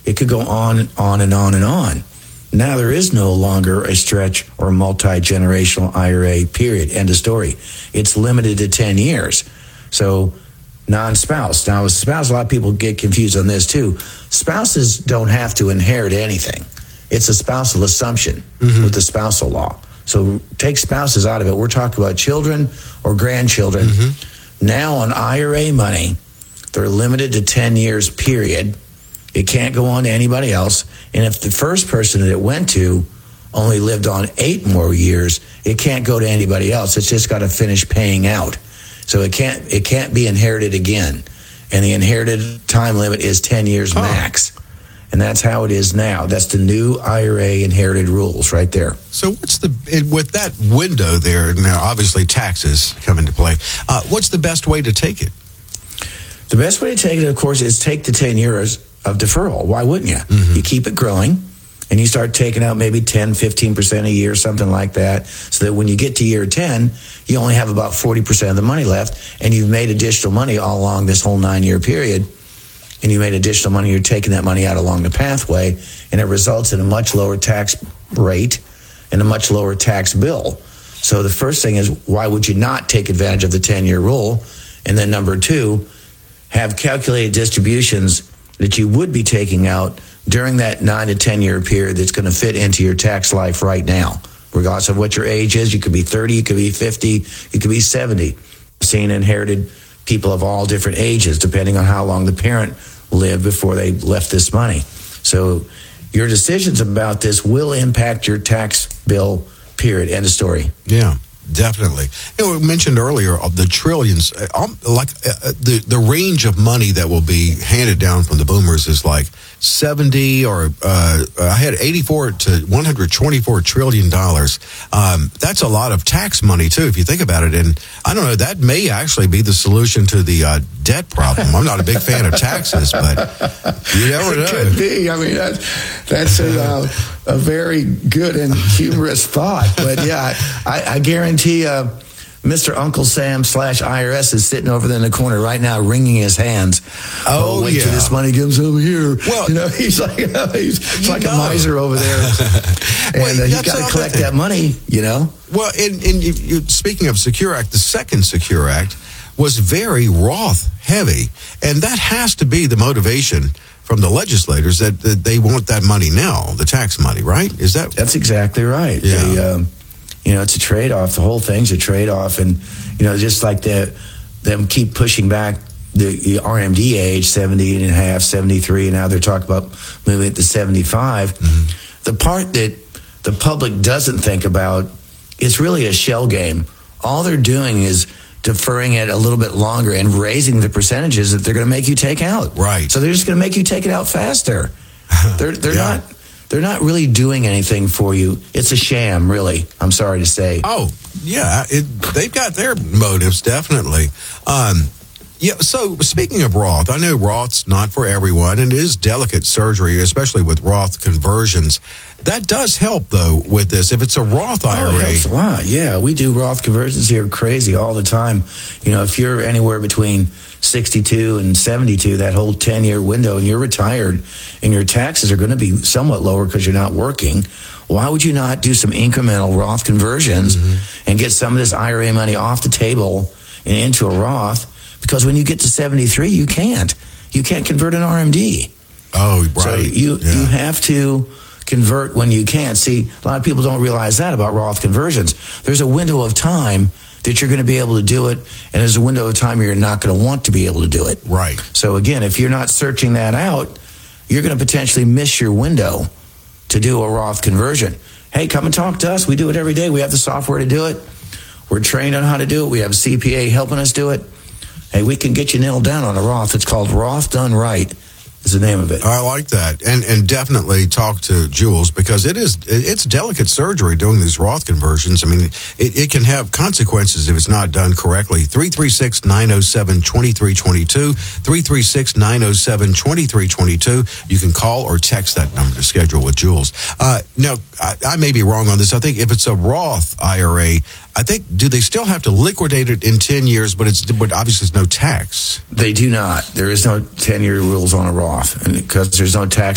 It could go on and on and on and on. Now there is no longer a stretch or multi-generational IRA, period, end of story. It's limited to 10 years. So non-spouse. Now, with spouse, a lot of people get confused on this too. Spouses don't have to inherit anything. It's a spousal assumption with the spousal law. So take spouses out of it. We're talking about children or grandchildren. Now on IRA money, they're limited to 10 years, period. It can't go on to anybody else. And if the first person that it went to only lived on 8 more years, it can't go to anybody else. It's just got to finish paying out. So it can't be inherited again. And the inherited time limit is 10 years max. And that's how it is now. That's the new IRA inherited rules right there. So with that window there, now obviously taxes come into play, what's the best way to take it? The best way to take it, of course, is take the 10 years of deferral. Why wouldn't you? You keep it growing, and you start taking out maybe 10, 15% a year, something like that, so that when you get to year 10, you only have about 40% of the money left, and you've made additional money all along this whole 9-year period, and you made additional money, you're taking that money out along the pathway, and it results in a much lower tax rate and a much lower tax bill. So the first thing is, why would you not take advantage of the 10-year rule? And then number 2, have calculated distributions that you would be taking out during that 9 to 10 year period that's going to fit into your tax life right now. Regardless of what your age is, you could be 30, you could be 50, you could be 70. I've seen inherited people of all different ages, depending on how long the parent lived before they left this money. So your decisions about this will impact your tax bill, period, end of story. Yeah. Definitely. We mentioned earlier the trillions, the range of money that will be handed down from the boomers is like 70 or I had 84 to 124 trillion dollars. That's a lot of tax money too, if you think about it. And I don't know, that may actually be the solution to the debt problem. I'm not a big fan of taxes, but you never know. It could be. I mean, that's a very good and humorous thought. But yeah, I guarantee Mr. Uncle Sam / IRS is sitting over there in the corner right now, wringing his hands. Wait till this money comes over here. Well, he's like a miser over there, and he's got to collect that money. Well, and speaking of Secure Act, the second Secure Act was very Roth heavy, and that has to be the motivation from the legislators that they want that money now, the tax money, right? That's exactly right. Yeah. It's a trade-off. The whole thing's a trade-off. And, just like them keep pushing back the RMD age, 70 and a half, 73, and now they're talking about moving it to 75. The part that the public doesn't think about is really a shell game. All they're doing is deferring it a little bit longer and raising the percentages that they're going to make you take out. Right. So they're just going to make you take it out faster. They're not really doing anything for you. It's a sham, really. I'm sorry to say. Oh, yeah. They've got their motives, definitely. So speaking of Roth, I know Roth's not for everyone, and it is delicate surgery, especially with Roth conversions. That does help, though, with this. If it's a Roth IRA. It helps a lot. Yeah, we do Roth conversions here crazy all the time. If you're anywhere between 62 and 72, that whole 10-year window, and you're retired, and your taxes are going to be somewhat lower because you're not working, why would you not do some incremental Roth conversions and get some of this IRA money off the table and into a Roth? Because when you get to 73, you can't convert an RMD. Oh, right. So you have to convert when you can. See, a lot of people don't realize that about Roth conversions. There's a window of time that you're going to be able to do it, and there's a window of time where you're not going to want to be able to do it. Right. So again, if you're not searching that out, you're going to potentially miss your window to do a Roth conversion. Hey, come and talk to us. We do it every day. We have the software to do it. We're trained on how to do it. We have a CPA helping us do it. Hey, we can get you nailed down on a Roth. It's called Roth Done Right is the name of it. I like that. And definitely talk to Jules, because it's delicate surgery doing these Roth conversions. I mean, it can have consequences if it's not done correctly. 336-907-2322, 336-907-2322. You can call or text that number to schedule with Jules. Now, I may be wrong on this. I think if it's a Roth IRA, do they still have to liquidate it in 10 years, but obviously there's no tax? They do not. There is no 10-year rules on a Roth, and because there's no tax